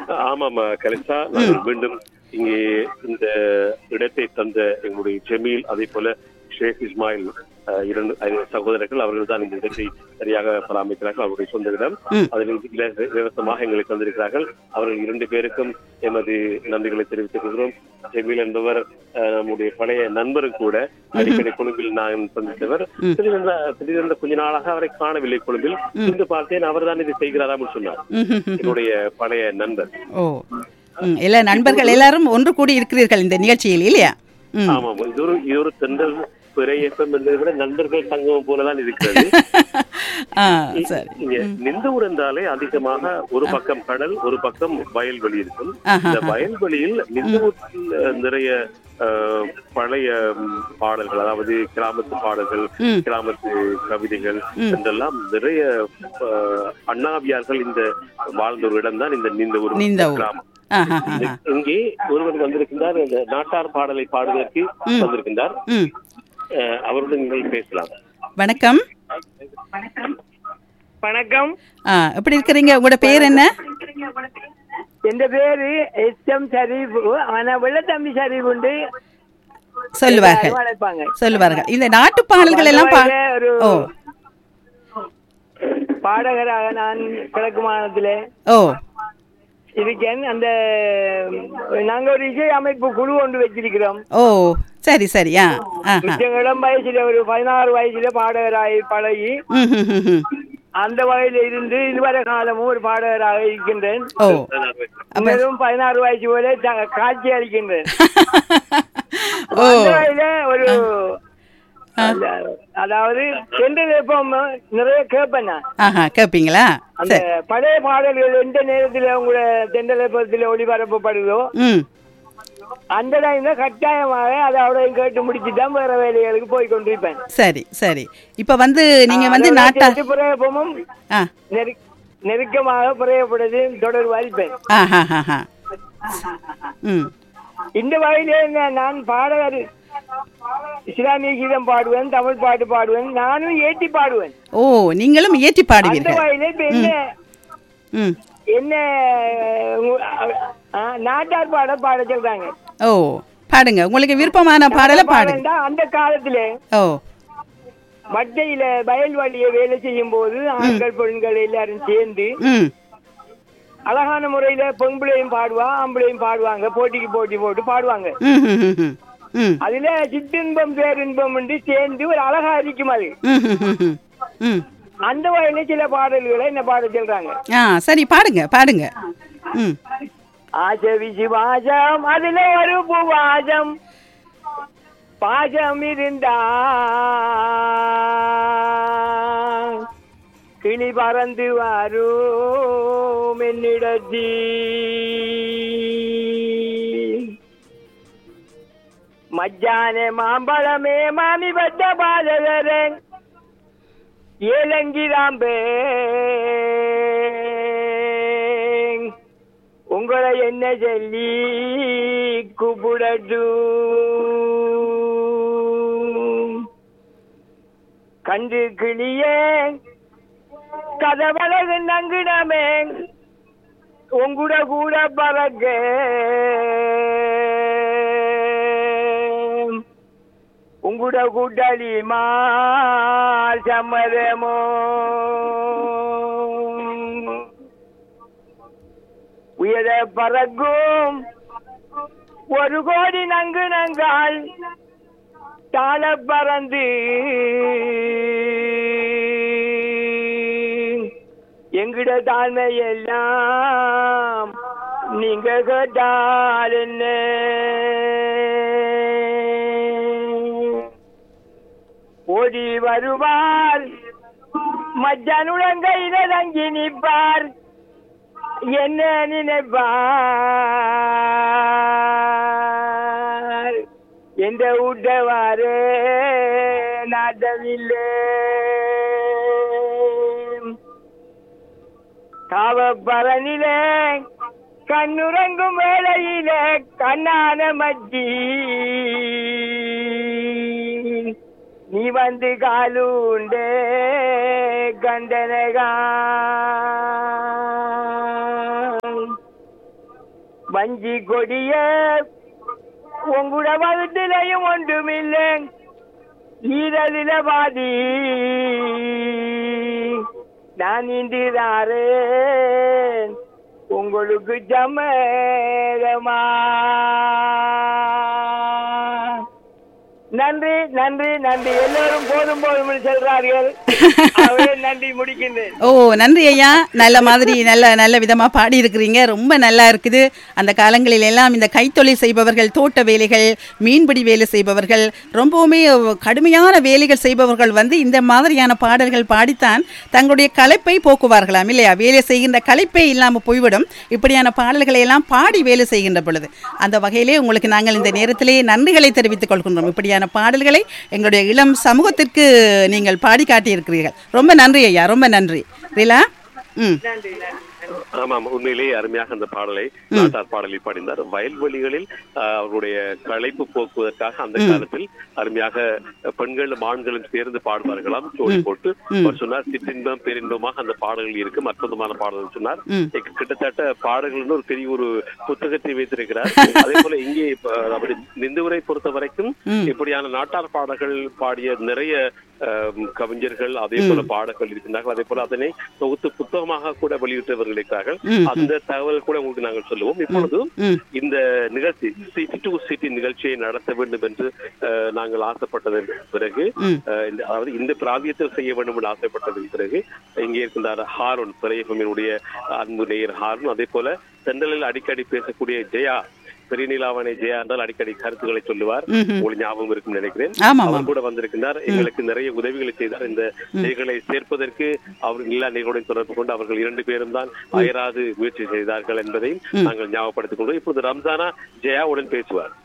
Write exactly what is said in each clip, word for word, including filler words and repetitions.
ஆமாம் கலிசா, நாங்கள் மீண்டும் இங்கே இந்த இடத்தை தந்த எங்களுடைய ஜமீல், அதே போல ஷேக் இஸ்மாயில் இரண்டு சகோதரர்கள், அவர்கள் தான் இந்த இடத்தை சரியாக பராமரிக்கிறார்கள். அவருடைய சொந்த இடம். அதில் இலவசமாக எங்களை தந்திருக்கிறார்கள். அவர்கள் இரண்டு பேருக்கும் எமது நன்றிகளை தெரிவித்துக் கொள்கிறோம். ஜமீல் என்பவர் நம்முடைய பழைய நண்பரும் கூட. அடிக்கடி கொழும்பில் நான் சந்தித்தவர். திடீரென்ற திடீரென்ற கொஞ்ச நாளாக அவரை காணவில்லை கொழும்பில். இன்று பார்த்தேன், அவர் தான் இதை செய்கிறாராம் சொன்னார். என்னுடைய பழைய நண்பர். ஓ, எல்லா நண்பர்கள் எல்லாரும் ஒன்று கூடி இருக்கிறீர்கள் இந்த நிகழ்ச்சியில் இல்லையா? ஆமாம், இது ஒரு இது ஒரு தென்றல் பிறையேற்றம் என்பதை விட நண்பர்கள் சங்கமம் போலதான் இருக்கிறது. நிந்தவூர் என்றாலே அதிகமாக ஒரு பக்கம் கடல், ஒரு பக்கம் வயல்வெளி இருக்கும். இந்த வயல்வெளியில் நிந்தவூரில் நிறைய பழைய பாடல்கள், அதாவது கிராமத்து பாடல்கள், கிராமத்து கவிதைகள் என்றெல்லாம் நிறைய அண்ணாவியார்கள் இந்த வாழ்ந்த ஒரு இடம் தான் இந்த நிந்தவூர் கிராமம். இங்கே ஒருவர் வந்திருக்கின்றார், இந்த நாட்டார் பாடலை பாடுவதற்கு வந்திருக்கின்றார். அவருடன் நீங்கள் பேசலாம். வணக்கம். வணக்கம். எப்படி இருக்கிறீங்க? உங்களோட பேர் என்ன? என் பேரு எஸ் எம் ஷரீப். ஆனா வெள்ளத்தம்பி ஷரீப் உண்டு சொல்லுவார்கள் சொல்லுவார்கள் இந்த நாட்டு பாடல்கள் எல்லாம். ஓ, பாடகராக நான் கிழக்கு மாநிலத்திலே ஓ இருக்கேன். அந்த நாங்க ஒரு இசை அமைப்பு குழு ஒன்று வச்சிருக்கிறோம். ஓ, சரி சரியா. இளம் வயசுல ஒரு பதினாறு வயசுல பாடகராகி பழகி அந்த வகையில இருந்து இதுவரை காலமும் ஒரு பாடகராக இருக்கின்றேன். பதினாறு வயசு போல காட்சி அளிக்கின்றேன். ஒரு அதாவது நிறைய கேட்பேன். கேட்பீங்களா? அந்த பழைய பாடல்கள் எந்த நேரத்துல உங்களோட தெண்டலப்பத்துல ஒளிபரப்பப்படுதோ அந்த டைம்ல கட்டாயமாக அதை அவரை கேட்டு முடிச்சுதான் வேற வேலைகளுக்கு போய் கொண்டிருப்பேன். சரி சரி. இப்ப வந்து நீங்க வந்து நாட்டா பிரயோகமும் நெருக்கமாக பிரயோகப்படுது தொடர் வாய்ப்பேன். இந்த வகையில நான் பாடகர் இஸ்லாமிய கீதம் பாடுவேன், தமிழ் பாட்டு பாடுவேன், நானும் ஏற்றி பாடுவேன். ஓ, நீங்களும் ஏற்றி பாடுவீர்கள். என்ன நாட்டார் பாட பாட சொல்றாங்க. ஓ, பாடுங்க, உங்களுக்கு விருப்பமான பாடலை பாடுங்க. அந்த காலத்துல ஓ மட்டையில வயல்வெளியை வேலை செய்யும் போது ஆண்கள் பெண்கள் எல்லாரும் சேர்ந்து அழகான முறையில பொம்பளையும் பாடுவா, ஆம்பளையும் பாடுவாங்க, போட்டிக்கு போட்டி போட்டு பாடுவாங்க. அதுல சிற்றின்பம் பேரின்பம் சேர்ந்து ஒரு அழகா இருக்கும். அது அந்த வகையில சில பாடல்களை என்ன பாட சொல்றாங்க. சரி, பாடுங்க பாடுங்க. ஆச விசுவாசம் அதுல ஒரு புவாசம் பாசம் இருந்தா கிளி பறந்து வரும் என்னிடத்தி மஜ்ஜானே மாம்பழமே மாமி பட்ட பாதகரன் ஏலங்கிராம்பே உங்களை என்ன சொல்லி கூப்பிடட்டு கண்டு கிளியே கதவழகு நங்குடமே உங்கூட கூட பறக்க உங்கூட கூட்டாளி மால் சம்மதமோ உயர பறக்கும் ஒரு கோடி நங்கு நங்கால் தாழ பறந்து எங்கிட தாழ்மை எல்லாம் நீங்க கேட்டால் என்ன ஓடி வருவார் மஜ்ஜனுடங்கையில தங்கி நிற்பார் என்ன நினைப்பார் எந்த ஊட்டவாறு நாட்டமில்லை காவப்பரனிலே கண்ணுறங்கும் வேளையிலே கண்ணான மஜ்ஜி நீ வந்து காலுண்டே கண்டனகா வஞ்சி கொடிய உங்களோட வகுத்திலையும் ஒன்றுமில்லை ஈரலில பாதி நான் இன்றுதாரேன் உங்களுக்கு ஜமரமா. நன்றி நன்றி நன்றி. எல்லோரும் போதும் போதும் சொல்றார்கள். நன்றி முடிக்கின்றேன். ஓ நன்றி ஐயா. நல்ல மாதிரி நல்ல நல்ல விதமா பாடி இருக்கிறீங்க. ரொம்ப நல்லா இருக்குது. அந்த காலங்களில் எல்லாம் இந்த கைத்தொழில் செய்பவர்கள், தோட்ட வேலைகள், மீன்பிடி வேலை செய்பவர்கள், ரொம்பவுமே கடுமையான வேலைகள் செய்பவர்கள் வந்து இந்த மாதிரியான பாடல்கள் பாடித்தான் தங்களுடைய களைப்பை போக்குவார்களாம் இல்லையா? வேலை செய்கின்ற களைப்பே இல்லாமல் போய்விடும் இப்படியான பாடல்களை எல்லாம் பாடி வேலை செய்கின்ற பொழுது. அந்த வகையிலே உங்களுக்கு நாங்கள் இந்த நேரத்திலே நன்றிகளை தெரிவித்துக் கொள்கின்றோம். இப்படியான பாடல்களை எங்களுடைய இளம் சமூகத்திற்கு நீங்கள் பாடி காட்டியிருக்கிறீர்கள். ரொம்ப நன்றி ஐயா, ரொம்ப நன்றி. ரீலா. ம் ஆமாம், உண்மையிலேயே அருமையாக அந்த பாடலை நாட்டார் பாடலை பாடினார். வயல்வெளிகளில் அவருடைய களைப்பு போக்குவதற்காக அந்த காலத்தில் அருமையாக பெண்களும் ஆண்களும் சேர்ந்து பாடுவார்களாம் ஜோடி போட்டு. அவர் சொன்னார் சிற்றின்பம் பேரின்பமாக அந்த பாடல்கள் இருக்கும், அற்புதமான பாடல்கள் சொன்னார். கிட்டத்தட்ட பாடல்கள் ஒரு பெரிய ஒரு புத்தகத்தை வைத்திருக்கிறார். அதே போல இங்கே அப்படி நிந்துவரை பொறுத்த வரைக்கும் இப்படியான நாட்டார் பாடல்கள் பாடிய நிறைய கவிஞர்கள் அதே போல பாடல்கள் இருக்கின்றார்கள். அதே போல அதனை தொகுத்து புத்தகமாக கூட வெளியிட்டவர்கள் இருக்கிறார்கள். அந்த தகவல் கூட உங்களுக்கு நாங்கள் சொல்லுவோம். இப்பொழுது இந்த நிகழ்ச்சி சிட்டி டு சிட்டி நிகழ்ச்சியை நடத்த வேண்டும் என்று நாங்கள் ஆசைப்பட்டதன் பிறகு, அதாவது இந்த பிராந்தியத்தில் செய்ய வேண்டும் என்று ஆசைப்பட்டதன் பிறகு இங்கே இருக்கின்றார் ஹாரூன், பிறையகமினுடைய அன்பு நேயர் ஹாரூன். அதே போல செந்தலில் அடிக்கடி பேசக்கூடிய ஜெயா, பெரிய நிலாவணை ஜெயா என்றால் அடிக்கடி கருத்துக்களை சொல்லுவார். உங்களுக்கு ஞாபகம் இருக்கும் நினைக்கிறேன். அவர் கூட வந்திருக்கிறார். எங்களுக்கு நிறைய உதவிகளை செய்தார். இந்த நிகழ்ச்சிகளை சேர்ப்பதற்கு அவர் எல்லா நிகழ்வுடன் தொடர்பு கொண்டு அவர்கள் இரண்டு பேரும் தான் அயராது முயற்சி செய்தார்கள் என்பதையும் நாங்கள் ஞாபகப்படுத்திக் கொண்டோம். இப்போது ரம்ஜானா ஜெயாவுடன் பேசுவார்.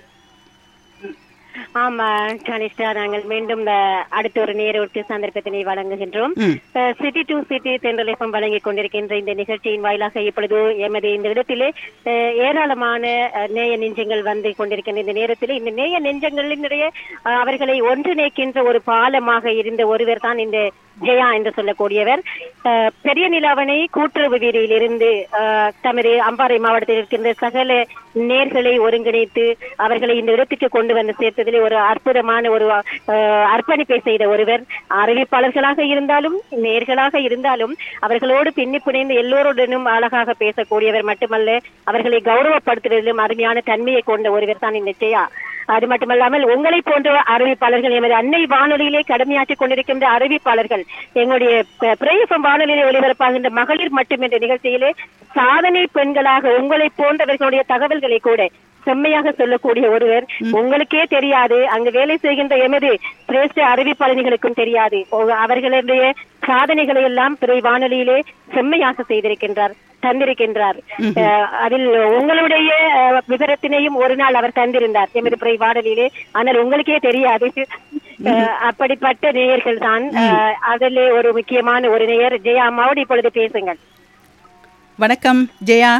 ஆமா கனிஷ்டா, நாங்கள் மீண்டும் அடுத்த ஒரு நேரொட்டு சந்தர்ப்பத்தினை வழங்குகின்றோம். சிட்டி டு சிட்டி தென்றலைப்பம் வழங்கிக் கொண்டிருக்கின்ற இந்த நிகழ்ச்சியின் வாயிலாக இப்பொழுது எமது இந்த இடத்திலே ஏராளமான நேய நெஞ்சங்கள் வந்து கொண்டிருக்கின்ற இந்த நேரத்திலே இந்த நேய நெஞ்சங்களினுடைய அவர்களை ஒன்றிணைக்கின்ற ஒரு பாலமாக இருந்த ஒருவர் தான் இந்த ஜெயா என்று சொல்லக்கூடியவர். பெரிய நிலாவணை கூட்டுறவு வீதியில் இருந்து தமது அம்பாறை மாவட்டத்தில் இருக்கின்ற சகல நேர்களை ஒருங்கிணைத்து அவர்களை இந்த இடத்துக்கு கொண்டு வந்து சேர்த்ததிலே ஒரு அற்புதமான ஒரு அர்ப்பணிப்பை செய்த ஒருவர். அறிவிப்பாளர்களாக இருந்தாலும் நேர்களாக இருந்தாலும் அவர்களோடு பின்னி புனைந்து எல்லோருடனும் அழகாக பேசக்கூடியவர் மட்டுமல்ல, அவர்களை கௌரவப்படுத்துவதிலும் அருமையான தன்மையை கொண்ட ஒருவர் தான் இந்த ஜெயா. அது மட்டுமல்லாமல் உங்களை போன்ற அறிவிப்பாளர்கள், எமது அன்னை வானொலியிலே கடமையாற்றிக் கொண்டிருக்கின்ற அறிவிப்பாளர்கள், எங்களுடைய பிரேஃபம் வானொலியிலே ஒளிபரப்பாகின்ற மகளிர் மட்டும் என்ற நிகழ்ச்சியிலே சாதனை பெண்களாக உங்களை போன்றவர்களுடைய தகவல்களை கூட செம்மையாக சொல்லக்கூடிய ஒருவர். உங்களுக்கே தெரியாது, அங்கு வேலை செய்கின்ற எமது சிரேஷ்ட அறிவிப்பாளர்களுக்கும் தெரியாது. அவர்களுடைய சாதனைகளை எல்லாம் பிறை வானொலியிலே செம்மையாக செய்திருக்கின்றார், தந்திருக்கின்றார். அதில் உங்களுடைய விவரத்தினையும் ஒரு நாள் அவர் தந்திருந்தார் எமது பிறை வானொலியிலே. ஆனால் உங்களுக்கே தெரியாது. அப்படிப்பட்ட நேயர்கள் தான். அதிலே ஒரு முக்கியமான ஒரு நேயர் ஜெயா அம்மாவோடு இப்பொழுது பேசுங்கள். வணக்கம் ஜெயா.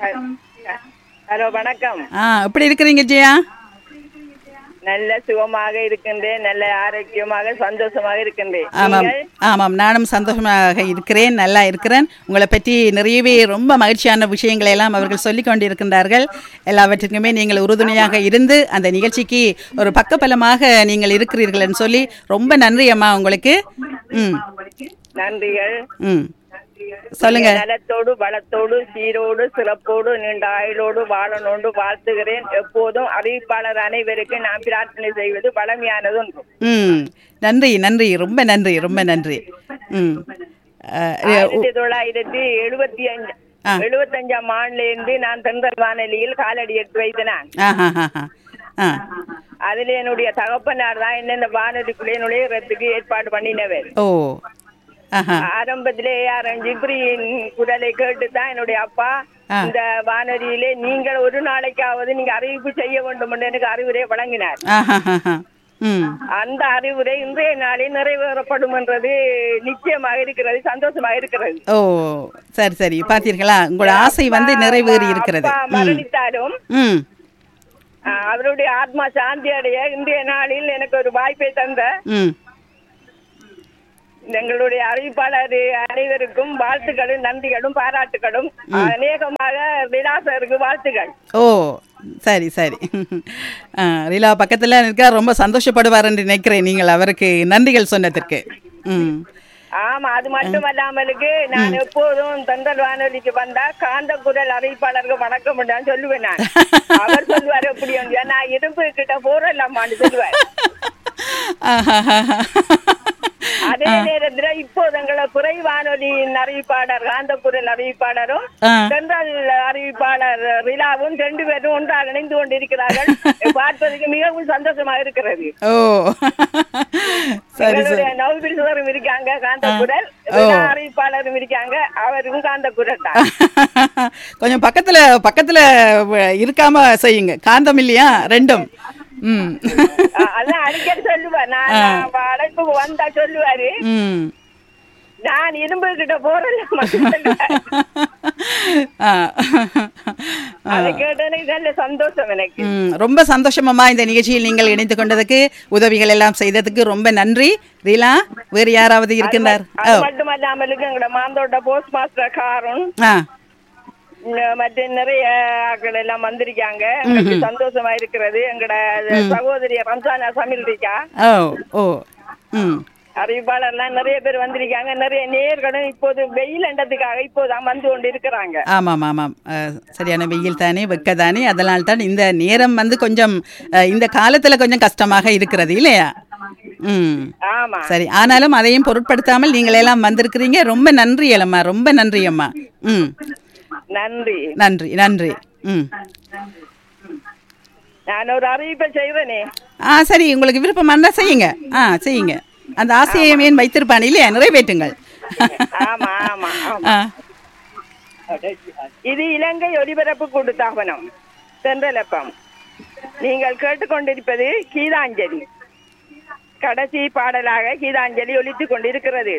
ஹலோ வணக்கம். ஆ எப்படி இருக்கிறீங்க ஜெயா? நல்ல சுகமாக இருக்கின்றேன், நல்ல ஆரோக்கியமாக சந்தோஷமாக இருக்கின்றேன். ஆமாம் ஆமாம் நானும் சந்தோஷமாக இருக்கிறேன், நல்லா இருக்கிறேன். உங்களை பற்றி நிறையவே ரொம்ப மகிழ்ச்சியான விஷயங்களை எல்லாம் அவர்கள் சொல்லி கொண்டிருக்கின்றார்கள். எல்லாவற்றுக்குமே நீங்கள் உறுதுணையாக இருந்து அந்த நிகழ்ச்சிக்கு ஒரு பக்கபலமாக நீங்கள் இருக்கிறீர்கள் சொல்லி ரொம்ப நன்றி அம்மா உங்களுக்கு. ம் நன்றிகள். ம் சொல்லுங்க. நலத்தோடு வளத்தோடு சீரோடு சிறப்போடு நீண்ட ஆயுளோடு வாழனோடு வாழ்த்துகிறேன். எப்போதும் அறிவிப்பாளர் அனைவருக்கும் நான் பிரார்த்தனை செய்வது பழமையானது. ம் நன்றி நன்றி ரொம்ப நன்றி ரொம்ப நன்றி. ம் ஆயிரத்தி தொள்ளாயிரத்தி எழுபத்தி அஞ்சு எழுபத்தி அஞ்சாம் ஆண்டுல இருந்து நான் தென்றல் வானொலியில் காலடி எடுத்து வைத்தேன். அதுல என்னுடைய தகப்பனார் தான் என்ன இந்த வானொலிக்குள்ளே நுழையறதுக்கு ஏற்பாடு பண்ணினவர். ஓ ஆரம்பத்திலே ஜிப்ரியின் குரலை கேட்டுதான் என்னுடைய அப்பா இந்த வானொலியிலே நீங்கள் ஒரு நாளைக்காவது நீங்க அறிவிப்பு செய்ய வேண்டும் என்று எனக்கு அறிவுரை வழங்கினார். அந்த அறிவுரை இன்றைய நாளில் நிறைவேறப்படும் என்றது நிச்சயமாக இருக்கிறது, சந்தோஷமாக இருக்கிறது. ஓ சரி சரி, பாத்தீர்களா உங்களோட ஆசை வந்து நிறைவேறி இருக்கிறது. மரணித்தாலும் அவருடைய ஆத்மா சாந்தி அடைய இன்றைய நாளில் எனக்கு ஒரு வாய்ப்பை தந்த எங்களுடைய அறிவிப்பாளர் அனைவருக்கும் வாழ்த்துக்களும் நன்றிகளும் பாராட்டுகளும் அநேகமாக விலாசருக்கு வாழ்த்துக்கள். ஓ சரி சரி. ரீலா பக்கத்துல இருக்கா, ரொம்ப சந்தோஷப்படுவார் என்று நினைக்கிறேன் நீங்கள் அவருக்கு நன்றிகள் சொன்னதற்கு. ம் ஆமா, அது மட்டுமல்லாமலுக்கு நான் எப்போதும் தென்றல் வானொலிக்கு வந்தா காந்த குரல் அறிவிப்பாளருக்கு வணக்கம் சொல்லுவேன். நான் அவர் சொல்லுவார் எப்படி நான் இரும்பு கிட்ட போறலாமான்னு சொல்லுவார். அதே நேரத்துல இப்போது எங்களை குறை வானொலியின் அறிவிப்பாளர் காந்த குரல் அறிவிப்பாளரும் தென்றல் அறிவிப்பாளர் ரிலாவும் ரெண்டு பேரும் ஒன்றாக இணைந்து கொண்டிருக்கிறார்கள். பார்ப்பதற்கு மிகவும் சந்தோஷமா இருக்கிறது. ஓ சரி சரி. நவபில் சுவரும் இருக்காங்க காந்த குரல், அறிவிப்பாளரும் இருக்காங்க, அவருக்கும் காந்த குரல் தான். கொஞ்சம் பக்கத்துல பக்கத்துல இருக்காம செய்யுங்க, காந்தம் இல்லையா ரெண்டும். ம் அதான் அடிக்கடி சொல்லுவேன், நான் அழைப்புக்கு வந்தா சொல்லுவாரு நான் இரும்பு கிட்ட போறேன். அதை கேட்டேன்னு சந்தோஷம் எனக்கு. ரொம்ப சந்தோஷமாமா இந்த நிகழ்ச்சியில் நீங்கள் இணைந்து கொண்டதுக்கு, உதவிகள் எல்லாம் செய்ததுக்கு ரொம்ப நன்றி. ரீலா வேறு யாராவது இருக்கின்றார்? மட்டுமல்லாமலுக்கு எங்களோட மாந்தோட்ட போஸ்ட் மாஸ்டர் காரும் மற்ற நிறைய ஆட்கள் எல்லாம் வந்திருக்காங்க. சந்தோஷமா இருக்கிறது. எங்கட சகோதரி ரம்சானா சமில் இருக்கா, அறிவிப்பாளர் எல்லாம் நிறைய பேர் வந்திருக்காங்க. நிறைய நேர்களும் இப்போது வெயில் என்றதுக்காக இப்போதான் வந்து கொண்டு இருக்கிறாங்க. ஆமாம் ஆமாம், சரியான வெயில் தானே, வெக்க தானே, அதனால் தான் இந்த நேரம் வந்து கொஞ்சம் இந்த காலத்துல கொஞ்சம் கஷ்டமாக இருக்கிறது இல்லையா? ம் ஆமா சரி. ஆனாலும் அதையும் பொருட்படுத்தாமல் நீங்கள் எல்லாம் வந்திருக்கிறீங்க. ரொம்ப நன்றி அம்மா, ரொம்ப நன்றி அம்மா. ம் நன்றி நன்றி நன்றி. ம் நான் ஒரு அறிவிப்பை செய்வேனே. ஆ சரி, உங்களுக்கு விருப்பமா இருந்தா செய்யுங்க. ஆ செய்யுங்க, அந்த ஆசையை ஏன் வைத்திருப்பான் இல்லையா, நிறைவேற்றுங்கள். ஆமா ஆமா. இது இலங்கை ஒலிபரப்பு கூட்டுத்தாபனம் தென்றலப்பம். நீங்கள் கேட்டுக்கொண்டிருப்பது கீதாஞ்சலி. கடைசி பாடலாக கீதாஞ்சலி ஒலித்துக் கொண்டிருக்கிறது.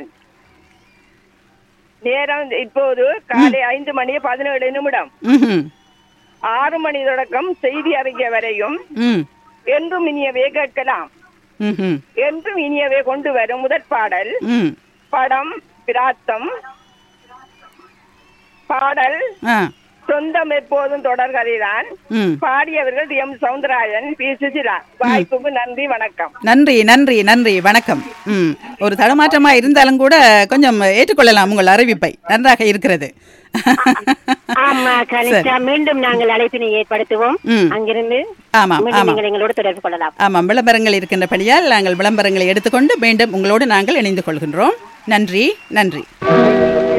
நேரம் இப்போது காலை ஐந்து மணி பதினேழு நிமிடம். ஆறு மணி தொடக்கம் செய்தி அறிக்கை வரையும் என்றும் இனியவே கேட்கலாம். என்றும் இனியவே கொண்டு வரும் முதற் பாடல் படம் பிராத்தம். பாடல் சொந்தம் எப்போதும் தொடர்கதைதான். பாடியவர்கள் எம் சவுந்தரராஜன், பி சுசிலா. வாய்ப்புக்கு நன்றி, வணக்கம். நன்றி நன்றி நன்றி, வணக்கம். ம் ஒரு தடமாற்றமா இருந்தாலும் கூட கொஞ்சம் ஏற்றுக்கொள்ளலாம் உங்கள் அறிவிப்பை, நன்றாக இருக்கிறது. ஆமா கனிஷ்டா, மீண்டும் நாங்கள் அழைப்பினை ஏற்படுத்துவோம். அங்கிருந்து ஆமாம் ஆமாம் எங்களோடு தொடர்பு கொள்ளலாம். ஆமாம், விளம்பரங்கள் இருக்கின்றபடியால் நாங்கள் விளம்பரங்களை எடுத்துக்கொண்டு மீண்டும் உங்களோடு நாங்கள் இணைந்து கொள்கின்றோம். நன்றி நன்றி.